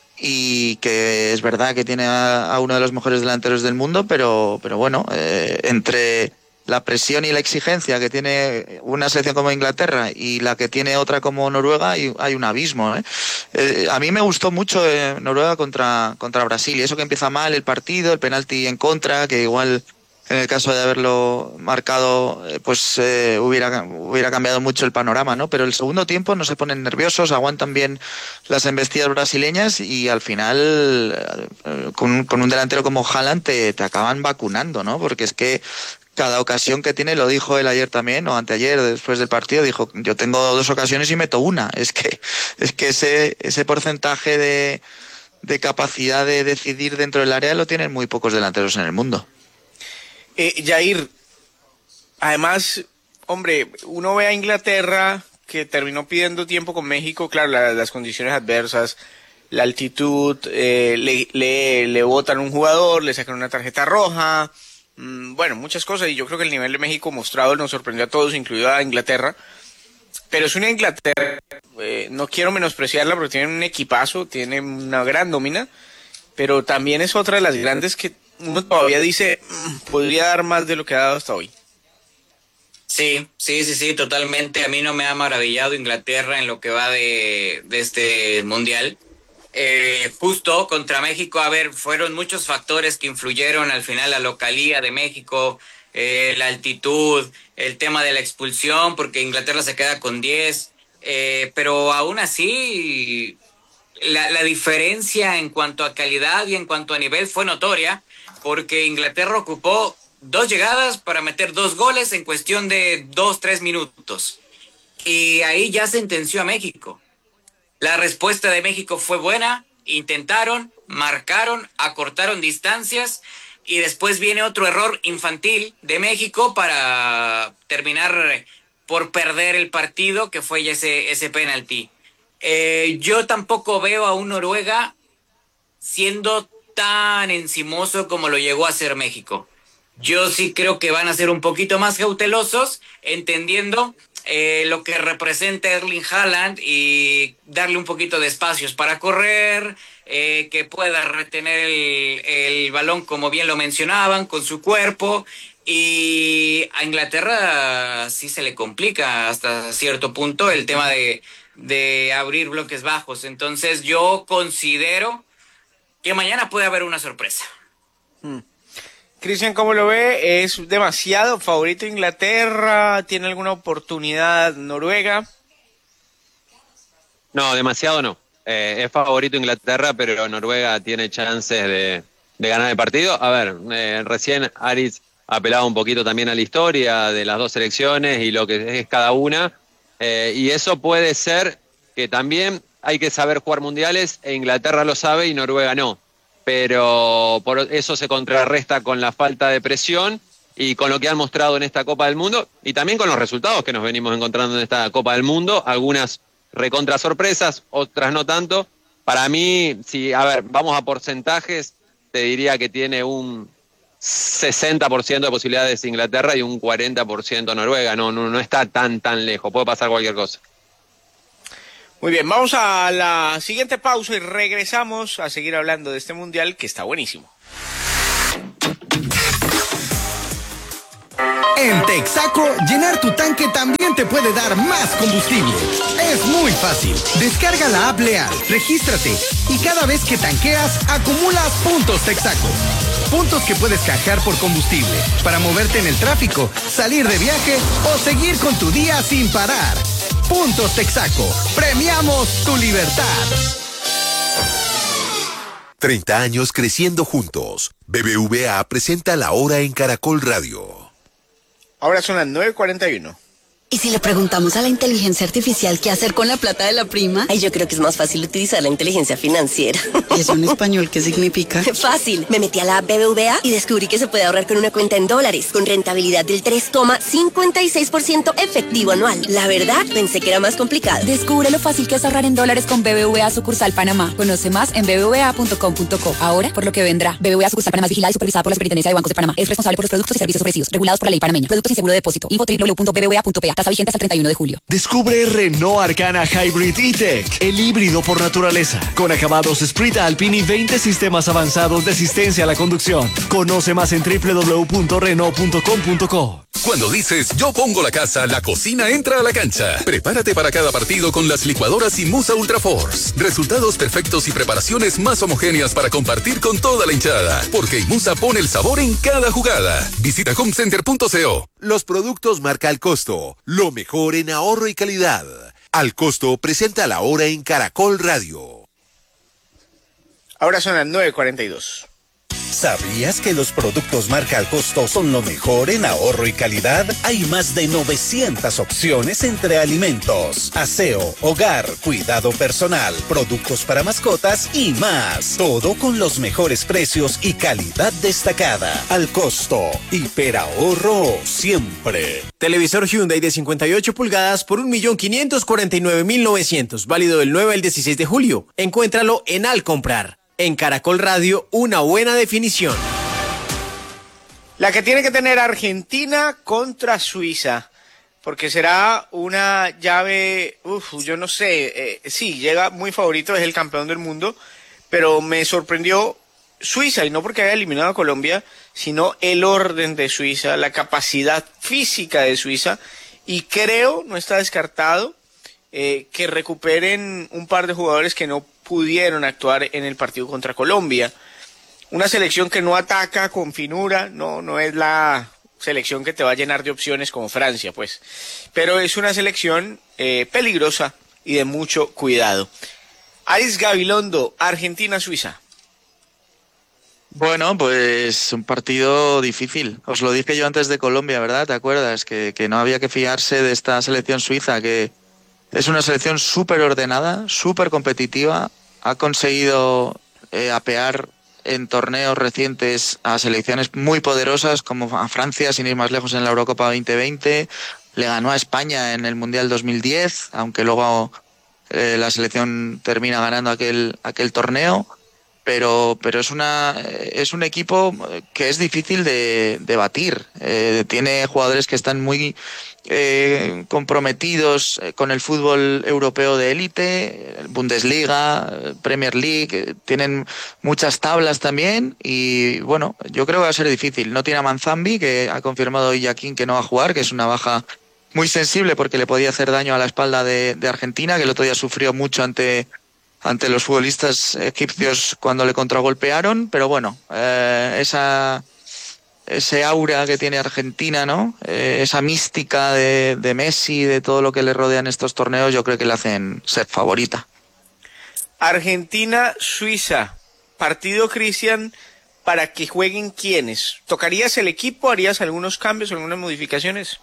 Y que es verdad que tiene a, a uno de los mejores delanteros del mundo, pero, pero bueno, eh, entre la presión y la exigencia que tiene una selección como Inglaterra y la que tiene otra como Noruega, hay, hay un abismo, ¿eh? Eh, a mí me gustó mucho eh, Noruega contra, contra Brasil, y eso que empieza mal el partido, el penalti en contra, que igual en el caso de haberlo marcado, pues eh, hubiera, hubiera cambiado mucho el panorama, ¿no? Pero el segundo tiempo no se ponen nerviosos, aguantan bien las embestidas brasileñas y al final, eh, con, con un delantero como Haaland te, te acaban vacunando, ¿no? Porque es que cada ocasión que tiene, lo dijo él ayer también, o anteayer, después del partido, dijo, yo tengo dos ocasiones y meto una. Es que, es que ese, ese porcentaje de, de capacidad de decidir dentro del área lo tienen muy pocos delanteros en el mundo. Eh, Jair, además, hombre, uno ve a Inglaterra que terminó pidiendo tiempo con México, claro, la, las condiciones adversas, la altitud, eh, le, le, le botan un jugador, le sacan una tarjeta roja, mmm, bueno, muchas cosas, y yo creo que el nivel de México mostrado nos sorprendió a todos, incluido a Inglaterra, pero es una Inglaterra, eh, no quiero menospreciarla porque tiene un equipazo, tiene una gran nómina, pero también es otra de las grandes que uno todavía dice, mmm, podría dar más de lo que ha dado hasta hoy. Sí, sí, sí, sí, totalmente. A mí no me ha maravillado Inglaterra en lo que va de, de este mundial. Eh, justo contra México, a ver, fueron muchos factores que influyeron al final, la localía de México, eh, la altitud, el tema de la expulsión, porque Inglaterra se queda con diez, eh, pero aún así la, la diferencia en cuanto a calidad y en cuanto a nivel fue notoria, porque Inglaterra ocupó dos llegadas para meter dos goles en cuestión de dos, tres minutos. Y ahí ya sentenció a México. La respuesta de México fue buena, intentaron, marcaron, acortaron distancias y después viene otro error infantil de México para terminar por perder el partido, que fue ya ese, ese penalti. Eh, yo tampoco veo a un Noruega siendo tan encimoso como lo llegó a ser México. Yo sí creo que van a ser un poquito más cautelosos, entendiendo eh, lo que representa Erling Haaland y darle un poquito de espacios para correr, eh, que pueda retener el, el balón, como bien lo mencionaban, con su cuerpo. Y a Inglaterra sí se le complica hasta cierto punto el tema de, de abrir bloques bajos. Entonces yo considero que mañana puede haber una sorpresa. Hmm. Cristian, ¿cómo lo ve? ¿Es demasiado favorito Inglaterra? ¿Tiene alguna oportunidad Noruega? No, demasiado no. Eh, es favorito Inglaterra, pero Noruega tiene chances de, de ganar el partido. A ver, eh, recién Aritz apelaba un poquito también a la historia de las dos selecciones y lo que es cada una. Eh, y eso puede ser que también hay que saber jugar mundiales, e Inglaterra lo sabe y Noruega no. Pero por eso se contrarresta con la falta de presión y con lo que han mostrado en esta Copa del Mundo y también con los resultados que nos venimos encontrando en esta Copa del Mundo, algunas recontra sorpresas, otras no tanto. Para mí, si, a ver, vamos a porcentajes, te diría que tiene un sesenta por ciento de posibilidades Inglaterra y un cuarenta por ciento Noruega. No, no, no está tan, tan lejos. Puede pasar cualquier cosa. Muy bien, vamos a la siguiente pausa y regresamos a seguir hablando de este mundial que está buenísimo. En Texaco, llenar tu tanque también te puede dar más combustible. Es muy fácil. Descarga la app Leal, regístrate y cada vez que tanqueas, acumulas puntos Texaco. Puntos que puedes canjear por combustible para moverte en el tráfico, salir de viaje o seguir con tu día sin parar. Puntos Texaco. Premiamos tu libertad. treinta años creciendo juntos. B B V A presenta La Hora en Caracol Radio. Ahora son las nueve cuarenta y uno. ¿Y si le preguntamos a la inteligencia artificial qué hacer con la plata de la prima? Ay, yo creo que es más fácil utilizar la inteligencia financiera. ¿Y eso en español qué significa? Fácil. Me metí a la app B B V A y descubrí que se puede ahorrar con una cuenta en dólares, con rentabilidad del tres coma cincuenta y seis por ciento efectivo anual. La verdad, pensé que era más complicado. Descubre lo fácil que es ahorrar en dólares con B B V A Sucursal Panamá. Conoce más en b b v a punto com punto co. Ahora, por lo que vendrá. B B V A Sucursal Panamá es vigilada y supervisada por la Superintendencia de Bancos de Panamá. Es responsable por los productos y servicios ofrecidos, regulados por la ley panameña. Productos y seguro de depósito. Info doble u doble u doble u punto b b v a punto p a. Tasa vigente hasta el treinta y uno de julio. Descubre Renault Arcana Hybrid E-Tech, el híbrido por naturaleza, con acabados Sprint Alpine y veinte sistemas avanzados de asistencia a la conducción. Conoce más en doble u doble u doble u punto renault punto com punto co. Cuando dices yo pongo la casa, la cocina entra a la cancha. Prepárate para cada partido con las licuadoras Imusa Ultra Force. Resultados perfectos y preparaciones más homogéneas para compartir con toda la hinchada. Porque Imusa pone el sabor en cada jugada. Visita homecenter punto co. Los productos marca Al Costo, lo mejor en ahorro y calidad. Al Costo presenta La Hora en Caracol Radio. Ahora son las nueve cuarenta y dos. ¿Sabías que los productos marca Al Costo son lo mejor en ahorro y calidad? Hay más de novecientas opciones entre alimentos, aseo, hogar, cuidado personal, productos para mascotas y más. Todo con los mejores precios y calidad destacada. Al Costo, hiperahorro siempre. Televisor Hyundai de cincuenta y ocho pulgadas por un millón quinientos cuarenta y nueve mil novecientos, válido del nueve al dieciséis de julio. Encuéntralo en Al Comprar. En Caracol Radio, una buena definición. La que tiene que tener Argentina contra Suiza, porque será una llave, uff, yo no sé, eh, sí, llega muy favorito, es el campeón del mundo, pero me sorprendió Suiza, y no porque haya eliminado a Colombia, sino el orden de Suiza, la capacidad física de Suiza, y creo, no está descartado, eh, que recuperen un par de jugadores que no pudieron actuar en el partido contra Colombia. Una selección que no ataca con finura, no, no es la selección que te va a llenar de opciones como Francia, pues. Pero es una selección eh, peligrosa y de mucho cuidado. Aris Gabilondo, Argentina-Suiza. Bueno, pues un partido difícil. Os lo dije yo antes de Colombia, ¿verdad? ¿Te acuerdas? Que, que no había que fiarse de esta selección suiza, que es una selección súper ordenada, súper competitiva. Ha conseguido eh, apear en torneos recientes a selecciones muy poderosas como a Francia, sin ir más lejos, en la Eurocopa veinte veinte. Le ganó a España en el Mundial dos mil diez, aunque luego eh, la selección termina ganando aquel, aquel torneo. Pero, pero es, una, es un equipo que es difícil de, de batir. Eh, tiene jugadores que están muy eh, comprometidos con el fútbol europeo de élite, Bundesliga, Premier League, tienen muchas tablas también y bueno, yo creo que va a ser difícil. No tiene a Manzambi, que ha confirmado hoy Joaquín que no va a jugar, que es una baja muy sensible porque le podía hacer daño a la espalda de, de Argentina, que el otro día sufrió mucho ante... ante los futbolistas egipcios cuando le contragolpearon, pero bueno, eh, esa ese aura que tiene Argentina, ¿no? Eh, esa mística de, de Messi, de todo lo que le rodea en estos torneos, yo creo que le hacen ser favorita. Argentina-Suiza, partido, Cristian, para que jueguen ¿quiénes? ¿Tocarías el equipo? ¿Harías algunos cambios, algunas modificaciones?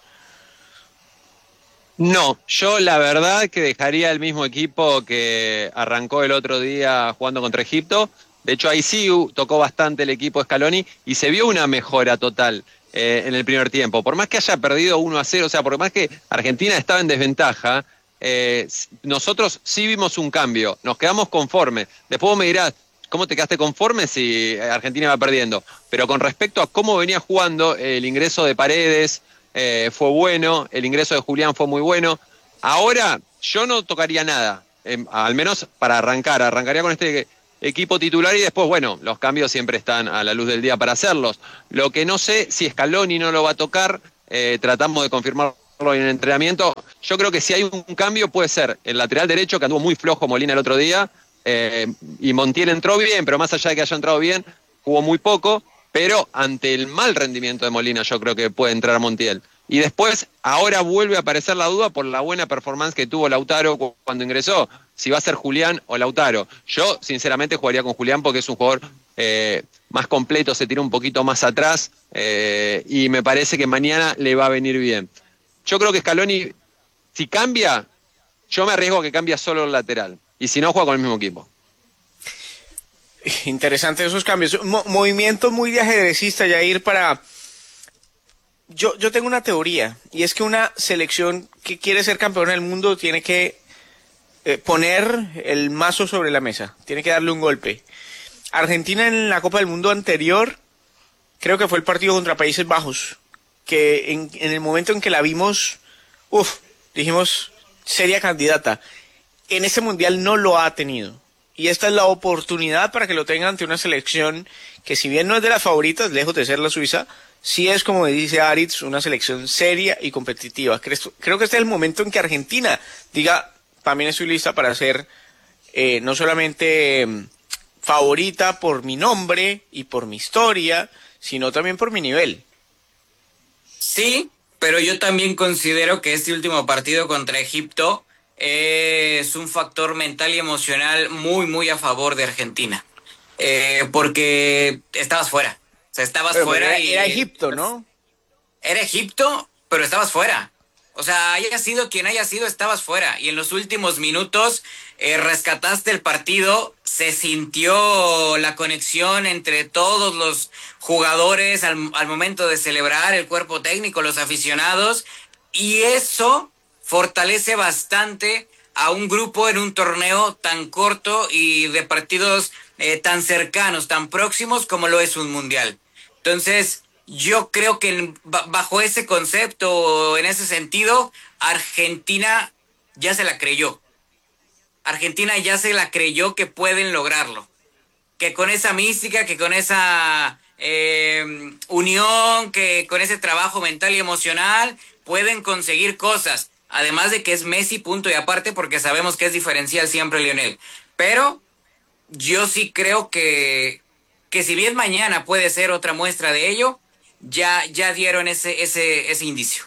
No, yo la verdad que dejaría el mismo equipo que arrancó el otro día jugando contra Egipto. De hecho, ahí sí tocó bastante el equipo Scaloni y se vio una mejora total eh, en el primer tiempo. Por más que haya perdido uno a cero, o sea, por más que Argentina estaba en desventaja, eh, nosotros sí vimos un cambio, nos quedamos conformes. Después vos me dirás, ¿cómo te quedaste conforme si Argentina va perdiendo? Pero con respecto a cómo venía jugando, el ingreso de Paredes eh, fue bueno, el ingreso de Julián fue muy bueno. Ahora yo no tocaría nada, eh, al menos para arrancar, arrancaría con este equipo titular y después, bueno, los cambios siempre están a la luz del día para hacerlos. Lo que no sé, si Scaloni no lo va a tocar, eh, tratamos de confirmarlo en el entrenamiento. Yo creo que si hay un cambio puede ser el lateral derecho, que anduvo muy flojo Molina el otro día, eh, y Montiel entró bien, pero más allá de que haya entrado bien, jugó muy poco, pero ante el mal rendimiento de Molina yo creo que puede entrar Montiel. Y después, ahora vuelve a aparecer la duda por la buena performance que tuvo Lautaro cuando ingresó, si va a ser Julián o Lautaro. Yo, sinceramente, jugaría con Julián porque es un jugador eh, más completo, se tira un poquito más atrás, eh, y me parece que mañana le va a venir bien. Yo creo que Scaloni, si cambia, yo me arriesgo a que cambie solo el lateral. Y si no, juega con el mismo equipo. Interesante esos cambios. Mo- movimiento muy de ajedrecista, Yair, para... Yo, yo tengo una teoría, y es que una selección que quiere ser campeona del mundo tiene que eh, poner el mazo sobre la mesa, tiene que darle un golpe. Argentina en la Copa del Mundo anterior, creo que fue el partido contra Países Bajos, que en, en el momento en que la vimos, uff, dijimos, seria candidata. En este Mundial no lo ha tenido. Y esta es la oportunidad para que lo tenga ante una selección que, si bien no es de las favoritas, lejos de ser la Suiza, sí es, como dice Aritz, una selección seria y competitiva. Creo que este es el momento en que Argentina diga, también estoy lista para ser eh, no solamente eh, favorita por mi nombre y por mi historia, sino también por mi nivel. Sí, pero yo también considero que este último partido contra Egipto es un factor mental y emocional muy, muy a favor de Argentina. Eh, porque estabas fuera. O sea, estabas pero fuera era, y... Era Egipto, ¿no? Era Egipto, pero estabas fuera. O sea, haya sido quien haya sido, estabas fuera. Y en los últimos minutos eh, rescataste el partido. Se sintió la conexión entre todos los jugadores al, al momento de celebrar, el cuerpo técnico, los aficionados. Y eso fortalece bastante a un grupo en un torneo tan corto y de partidos eh, tan cercanos, tan próximos como lo es un mundial. Entonces, yo creo que bajo ese concepto, en ese sentido, Argentina ya se la creyó. Argentina ya se la creyó que pueden lograrlo. Que con esa mística, que con esa eh, unión, que con ese trabajo mental y emocional, pueden conseguir cosas. Además de que es Messi, punto y aparte, porque sabemos que es diferencial siempre Lionel. Pero yo sí creo que, que si bien mañana puede ser otra muestra de ello, ya, ya dieron ese, ese, ese indicio.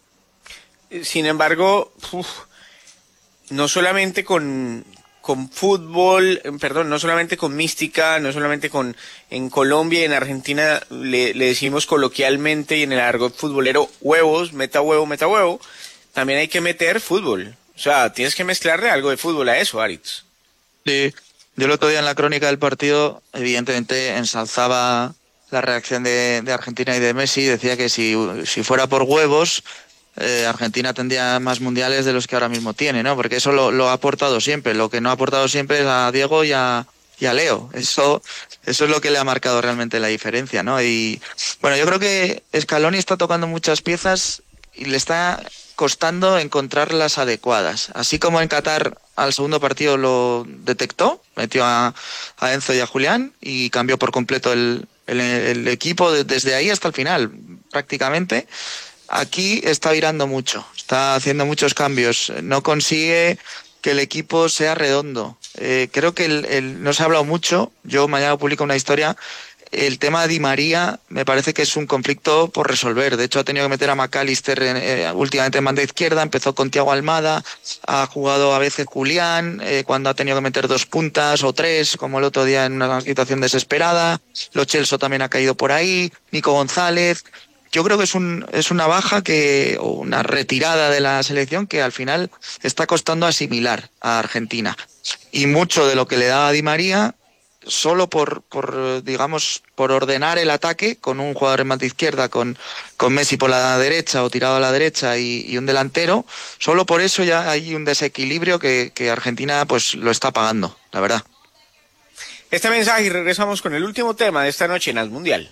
Sin embargo, uf, no solamente con, con fútbol, perdón, no solamente con mística, no solamente con en Colombia y en Argentina le, le decimos coloquialmente y en el argot futbolero huevos, meta huevo, meta huevo, también hay que meter fútbol. O sea, tienes que mezclarle algo de fútbol a eso, Aritz. Sí, yo el otro día en la crónica del partido, evidentemente ensalzaba la reacción de, de Argentina y de Messi, decía que si, si fuera por huevos, eh, Argentina tendría más mundiales de los que ahora mismo tiene, ¿no? Porque eso lo, lo ha aportado siempre, lo que no ha aportado siempre es a Diego y a, y a Leo. Eso, eso es lo que le ha marcado realmente la diferencia, ¿no? Y bueno, yo creo que Scaloni está tocando muchas piezas y le está costando encontrar las adecuadas. Así como en Qatar al segundo partido lo detectó, metió a, a Enzo y a Julián y cambió por completo el, el, el equipo de, desde ahí hasta el final, prácticamente. Aquí está virando mucho, está haciendo muchos cambios, no consigue que el equipo sea redondo. Eh, creo que el, el, no se ha hablado mucho, yo mañana publico una historia. El tema de Di María me parece que es un conflicto por resolver. De hecho, ha tenido que meter a McAllister eh, últimamente en banda izquierda. Empezó con Thiago Almada. Ha jugado a veces Julián, eh, cuando ha tenido que meter dos puntas o tres, como el otro día en una situación desesperada. Lo Celso también ha caído por ahí. Nico González. Yo creo que es, un, es una baja que, o una retirada de la selección que al final está costando asimilar a Argentina. Y mucho de lo que le da a Di María, solo por, por digamos, por ordenar el ataque con un jugador en banda izquierda, con, con Messi por la derecha o tirado a la derecha y, y un delantero, solo por eso ya hay un desequilibrio que, que Argentina pues lo está pagando, la verdad. este mensaje y regresamos con el último tema de esta noche en As Mundial.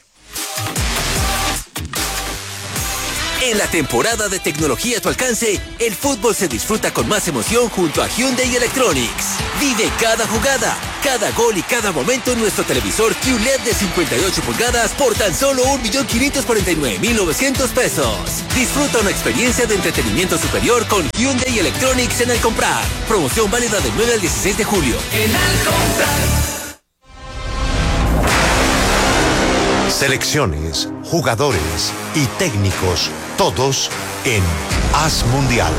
En la temporada de tecnología a tu alcance, el fútbol se disfruta con más emoción junto a Hyundai Electronics. Vive cada jugada, cada gol y cada momento en nuestro televisor Q L E D de cincuenta y ocho pulgadas por tan solo un millón quinientos cuarenta y nueve mil novecientos pesos. Disfruta una experiencia de entretenimiento superior con Hyundai Electronics en Al Comprar. Promoción válida del nueve al dieciséis de julio. En Al Comprar. Selecciones, jugadores y técnicos, todos en As Mundial.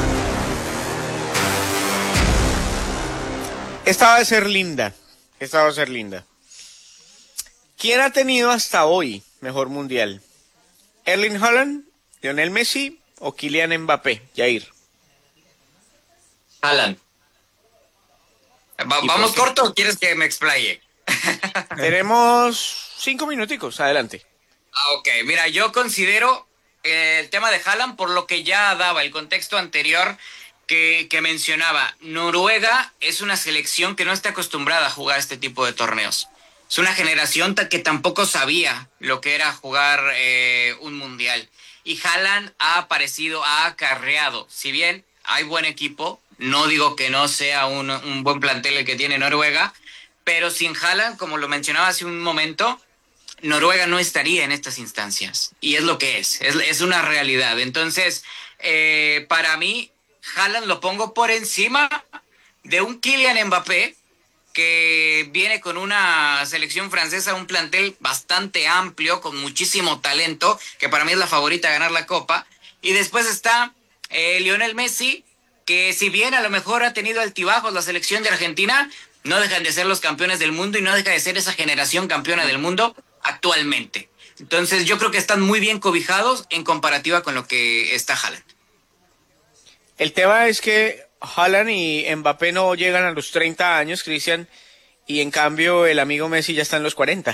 Esta va a ser linda, esta va a ser linda. ¿Quién ha tenido hasta hoy mejor mundial? ¿Erling Haaland, Lionel Messi o Kylian Mbappé? Jair. Haaland. Va, ¿Vamos corto o quieres que me explaye? Tenemos cinco minuticos, adelante. Ah, ok, mira, yo considero eh, el tema de Haaland por lo que ya daba el contexto anterior que, que mencionaba. Noruega es una selección que no está acostumbrada a jugar este tipo de torneos. Es una generación que tampoco sabía lo que era jugar eh, un mundial. Y Haaland ha aparecido, ha acarreado. Si bien hay buen equipo, no digo que no sea un, un buen plantel el que tiene Noruega, pero sin Haaland, como lo mencionaba hace un momento, Noruega no estaría en estas instancias. Y es lo que es, es, es una realidad. Entonces, eh, para mí, Haaland lo pongo por encima de un Kylian Mbappé, que viene con una selección francesa, un plantel bastante amplio, con muchísimo talento, que para mí es la favorita a ganar la Copa. Y después está eh, Lionel Messi, que si bien a lo mejor ha tenido altibajos la selección de Argentina, no dejan de ser los campeones del mundo y no deja de ser esa generación campeona del mundo actualmente. Entonces yo creo que están muy bien cobijados en comparativa con lo que está Haaland. El tema es que Haaland y Mbappé no llegan a los treinta años, Cristian, y en cambio el amigo Messi ya está en los cuarenta.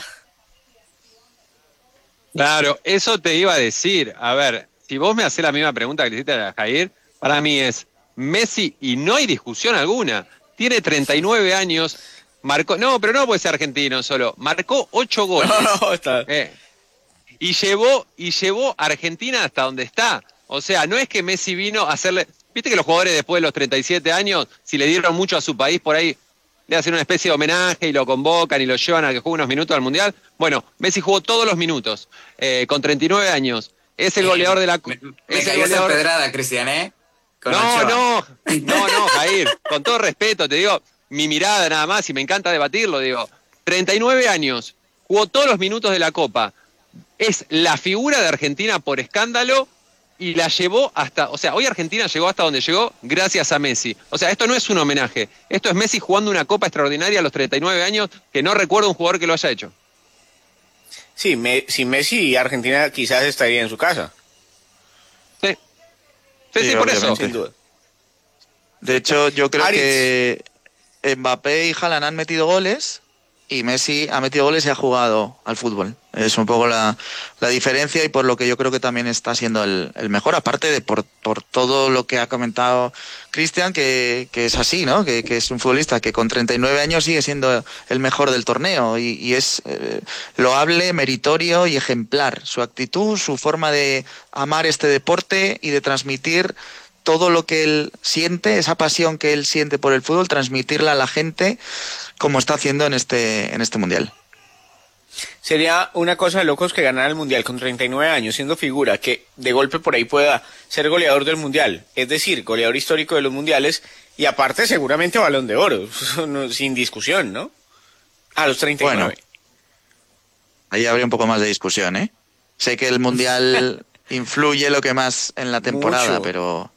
Claro, eso te iba a decir. A ver, si vos me hacés la misma pregunta que le hiciste a Jair, para mí es Messi y no hay discusión alguna. Tiene treinta y nueve años, marcó, no, pero no puede ser argentino solo, marcó ocho goles. No, no, está. Eh, y llevó, y llevó a Argentina hasta donde está. O sea, no es que Messi vino a hacerle, viste que los jugadores después de los treinta y siete años, si le dieron mucho a su país, por ahí le hacen una especie de homenaje y lo convocan y lo llevan a que juegue unos minutos al Mundial. Bueno, Messi jugó todos los minutos, eh, con treinta y nueve años. Es el goleador de la... Me, me es el cayó goleador... esa pedrada, Cristian, ¿eh? Con No, Ochoa. no, no, no, Jair, con todo respeto, te digo, mi mirada nada más, y me encanta debatirlo, digo, treinta y nueve años, jugó todos los minutos de la Copa, es la figura de Argentina por escándalo y la llevó hasta, o sea, hoy Argentina llegó hasta donde llegó gracias a Messi. O sea, esto no es un homenaje, esto es Messi jugando una Copa extraordinaria a los treinta y nueve años, que no recuerdo un jugador que lo haya hecho. Sí, me, sin Messi Argentina quizás estaría en su casa. Sí, sí, sí, por eso. Sin duda. De hecho, yo creo Aritz. que Mbappé y Haaland han metido goles y Messi ha metido goles y ha jugado al fútbol. Es un poco la, la diferencia y por lo que yo creo que también está siendo el, el mejor, aparte de por, por todo lo que ha comentado Cristian, que, que es así, ¿no? Que, que es un futbolista que con treinta y nueve años sigue siendo el mejor del torneo y, y es eh, loable, meritorio y ejemplar. Su actitud, su forma de amar este deporte y de transmitir todo lo que él siente, esa pasión que él siente por el fútbol, transmitirla a la gente como está haciendo en este, en este Mundial. Sería una cosa de locos que ganara el Mundial con treinta y nueve años, siendo figura, que de golpe por ahí pueda ser goleador del Mundial, es decir, goleador histórico de los Mundiales, y aparte seguramente Balón de Oro, sin discusión, ¿no? A los treinta y nueve. Bueno, ahí habría un poco más de discusión, ¿eh? Sé que el Mundial influye lo que más en la temporada, Mucho. pero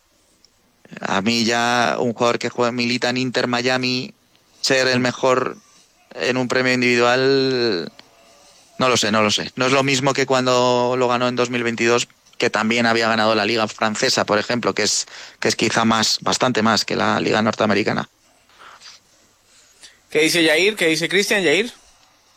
a mí ya un jugador que juega, milita en Inter Miami, ser el mejor en un premio individual, no lo sé, no lo sé. No es lo mismo que cuando lo ganó en dos mil veintidós, que también había ganado la Liga Francesa, por ejemplo, que es, que es quizá más, bastante más que la Liga Norteamericana. ¿Qué dice Jair? ¿Qué dice Cristian? Jair.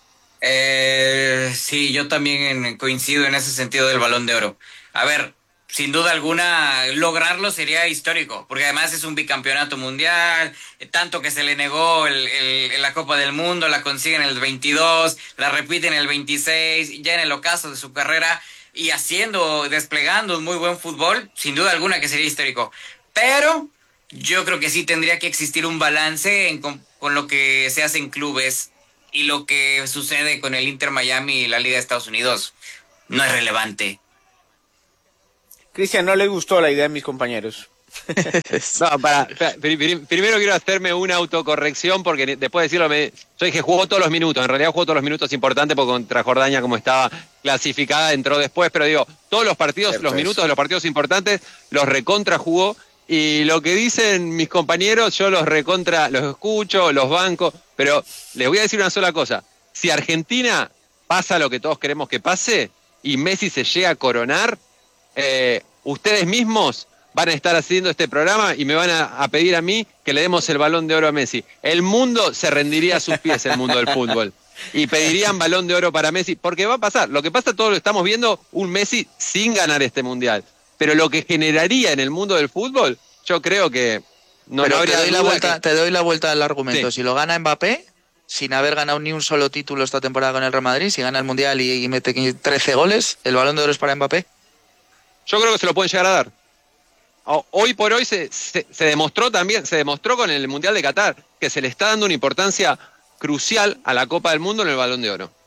Eh, sí, yo también coincido en ese sentido del Balón de Oro. A ver, sin duda alguna, lograrlo sería histórico, porque además es un bicampeonato mundial, tanto que se le negó el, el, la Copa del Mundo, la consigue en el veintidós, la repite en el veintiséis, ya en el ocaso de su carrera, y haciendo, desplegando un muy buen fútbol, sin duda alguna que sería histórico. Pero yo creo que sí tendría que existir un balance en, con, con lo que se hace en clubes y lo que sucede con el Inter Miami y la Liga de Estados Unidos. No es relevante. Cristian, no le gustó la idea de mis compañeros. No, para, para, primero quiero hacerme una autocorrección porque después de decirlo, me, yo dije jugó todos los minutos, en realidad jugó todos los minutos importantes porque contra Jordania, como estaba clasificada, entró después, pero digo, todos los partidos, Cierto los minutos es. de los partidos importantes los recontra jugó, y lo que dicen mis compañeros yo los recontra, los escucho, los banco, pero les voy a decir una sola cosa: si Argentina pasa lo que todos queremos que pase y Messi se llega a coronar, Eh, ustedes mismos van a estar haciendo este programa y me van a, a pedir a mí que le demos el Balón de Oro a Messi. El mundo se rendiría a sus pies, el mundo del fútbol, y pedirían Balón de Oro para Messi, porque va a pasar. Lo que pasa, todo lo estamos viendo, un Messi sin ganar este mundial, pero lo que generaría en el mundo del fútbol, yo creo que no, pero no habría te doy la vuelta, que... te doy la vuelta al argumento. Sí. Si lo gana Mbappé, sin haber ganado ni un solo título esta temporada con el Real Madrid, si gana el mundial y, y mete trece goles, ¿el Balón de Oro es para Mbappé? Yo creo que se lo pueden llegar a dar. Hoy por hoy se, se, se demostró también, se demostró con el Mundial de Qatar que se le está dando una importancia crucial a la Copa del Mundo en el Balón de Oro.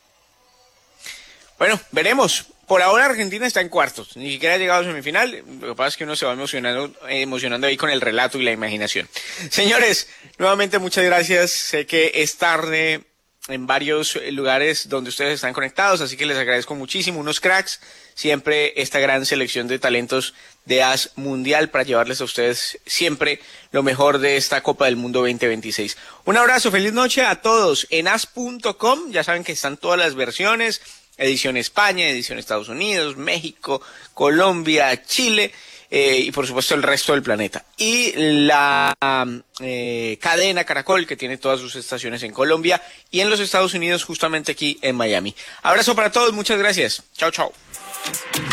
Bueno, veremos. Por ahora Argentina está en cuartos, ni siquiera ha llegado a semifinal. Lo que pasa es que uno se va emocionando, emocionando ahí con el relato y la imaginación. Señores, nuevamente muchas gracias. Sé que es tarde en varios lugares donde ustedes están conectados, así que les agradezco muchísimo, unos cracks, siempre esta gran selección de talentos de As Mundial para llevarles a ustedes siempre lo mejor de esta Copa del Mundo veinte veintiséis. Un abrazo, feliz noche a todos en as punto com, ya saben que están todas las versiones, edición España, edición Estados Unidos, México, Colombia, Chile, Eh, y por supuesto el resto del planeta. Y la eh, cadena Caracol, que tiene todas sus estaciones en Colombia y en los Estados Unidos, justamente aquí en Miami. Abrazo para todos, muchas gracias. Chao, chao.